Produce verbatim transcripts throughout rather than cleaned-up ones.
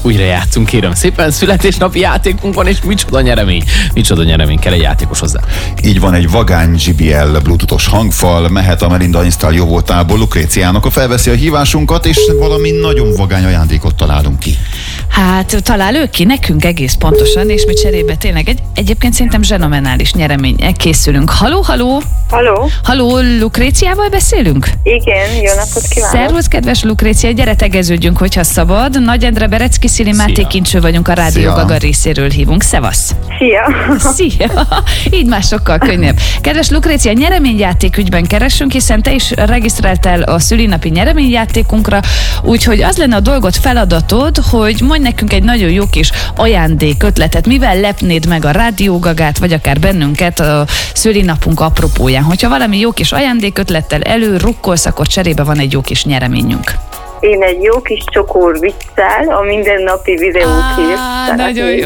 újra játszunk, kérem szépen, születésnapi játékunk van, és micsoda nyeremény, micsoda nyeremény kell egy játékos hozzá. Így van, egy vagány gé bé el bluetoothos hangfal, mehet a Melinda Install jó voltából Lukréciának, a felveszi a hívásunkat, és valami nagyon vagány ajándékot találunk ki. Hát talál ő ki nekünk egész pontosan, és mi cserébe tényleg egy, egyébként szerintem zsenomenális nyereménye készülünk. Haló, haló! Haló! Haló, Lukréciával beszélünk? Igen, jó napot kívánok! Szervusz, kedves Lukrécia, gyere tegeződjünk, hogyha szabad. Nagy Endre Berecki, Szili Máté Kincső vagyunk, a Rádió Szia. Gaga részéről hívunk. Szevasz! Szia! Szia! Így már sokkal könnyebb. Kedves Lukrécia, nyereményjáték ügyben keresünk, hiszen te is regisztráltál a szülinapi nyereményjátékunkra, úgyhogy az lenne a dolgot, feladatod, hogy mondj nekünk egy nagyon jó kis ajándékötletet, mivel lepnéd meg a Rádió Gagát, vagy akár bennünket a szülinapunk apropóján. Hogyha valami jó kis ajándékötlettel előrukkolsz, akkor cserébe van egy jó kis nyereményünk. Én egy jó kis csokor viccel a mindennapi videókért. Á, nagyon jó.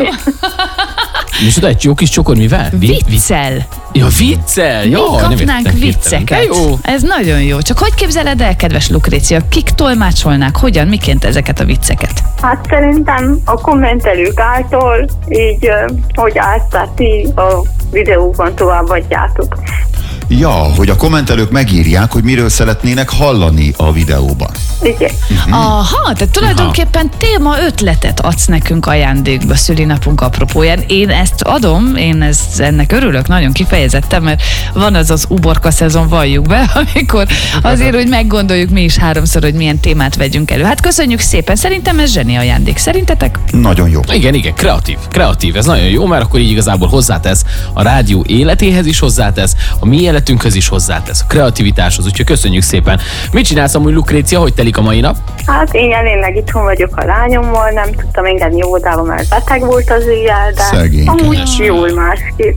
Micsoda, egy jó kis csokor, mivel? Vi- Viccel. Ja, viccel! Mi Ja, kapnánk vicceket. Jó. Ez nagyon jó. Csak hogy képzeled el, kedves Lukrécia, kik tolmácsolnák, hogyan, miként ezeket a vicceket? Hát szerintem a kommentelők által, így, hogy által ti a videóban továbbadjátok. Ja, hogy a kommentelők megírják, hogy miről szeretnének hallani a videóban. Igen. Aha, tehát tulajdonképpen téma ötletet adsz nekünk ajándékba szülinapunk apropóján. Én ezt adom, én ezt, ennek örülök nagyon kifejezetten, mert van az az uborka szezon, valljuk be, amikor azért, hogy meggondoljuk mi is háromszor, hogy milyen témát vegyünk elő. Hát köszönjük szépen, szerintem ez zseni ajándék. Szerintetek? Nagyon jó. Igen, igen, kreatív, kreatív, ez nagyon jó, mert akkor így igazából hozzátesz a rádió életéhez is hozzátesz, a mi életünkhöz is hozzátesz, a kreativitáshoz, úgyhogy köszönjük szépen. Mit csinálsz amúgy, Lukrécia, hogy telik a mai nap? Hát én jelenleg itthon vagyok a lányommal, nem tudtam engedni óvodába, mert beteg volt az éjjel, de Szegényke. amúgy jól másképp.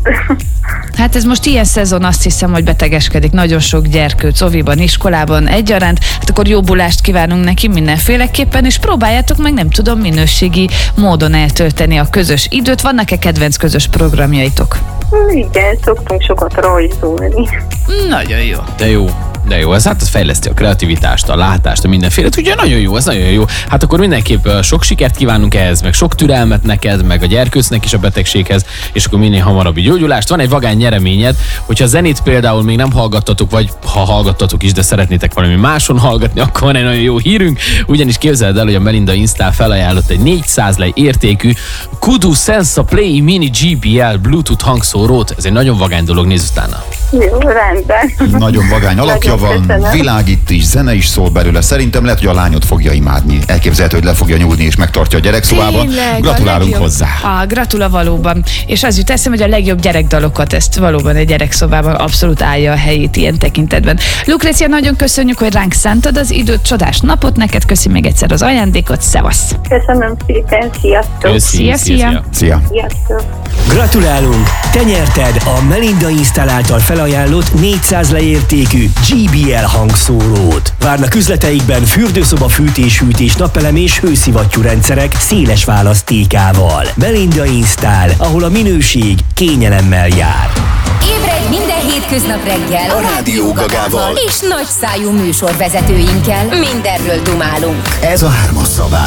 Hát ez most ilyen szezon, azt hiszem, hogy betegeskedik nagyon sok gyerkőc, óviban, iskolában egyaránt. Hát akkor jobbulást kívánunk neki mindenféleképpen, és próbáljátok meg, nem tudom, minőségi módon eltölteni a közös időt. Vannak-e kedvenc közös programjaitok? Igen, szoktunk sokat rajzolni. Nagyon jó. De jó, de jó, ez hát ez fejleszti a kreativitást, a látást, a mindenféle, ugye nagyon jó, ez nagyon jó. Hát akkor mindenképp uh, sok sikert kívánunk ehhez, meg sok türelmet neked, meg a gyerkőcnek is a betegséghez, és akkor minél hamarabbi gyógyulást. Van egy vagány nyereményed, hogyha a zenét például még nem hallgattatok, vagy ha hallgattatok is, de szeretnétek valami máson hallgatni, akkor van egy nagyon jó hírünk, ugyanis képzeld el, hogy a Melinda Install felajánlott egy négyszáz lej értékű Kudu Sensa Play Mini gé bé el Bluetooth hangszórót. Ez egy nagyon vagány dolog, nézz utána. Jó, rendben. Nagyon vagány alakja Nagyon van, köszönöm. világít is, zene is szól belőle. Szerintem lehet, hogy a lányod fogja imádni. Elképzelhető, hogy le fogja nyúlni és megtartja a gyerekszobában. Tényleg, Gratulálunk a legjobb. hozzá. Ah, gratula valóban. És az jut eszembe, hogy a legjobb gyerekdalokat ezt valóban egy gyerekszobában abszolút állja a helyét ilyen tekintetben. Lukrécia, nagyon köszönjük, hogy ránk szántad az időt, csodás napot neked, köszi még egyszer az ajándékot, szevasz! Köszönöm szépen, sziasztok! Köszi, Szia, szia. Szia! Sziasztok! Gratulálunk! Te nyerted a Melinda Install által felajánlott négyszáz leértékű gé bé el hangszórót. Várnak üzleteikben fürdőszoba fűtés-hűtés, napelem és hőszivattyú rendszerek széles választékával. Melinda Install, ahol a minőség kényelemmel jár. Ébredj minden hétköznap reggel A Rádió Gagával. és nagy szájú műsorvezetőinkkel mindenről dumálunk. Ez a hármas szabály.